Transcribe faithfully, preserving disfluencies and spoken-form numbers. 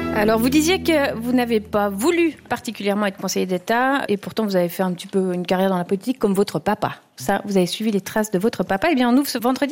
Alors, vous disiez que vous n'avez pas voulu particulièrement être conseiller d'État et pourtant vous avez fait un petit peu une carrière dans la politique comme votre papa. Ça, vous avez suivi les traces de votre papa. Eh bien, on ouvre ce vendredi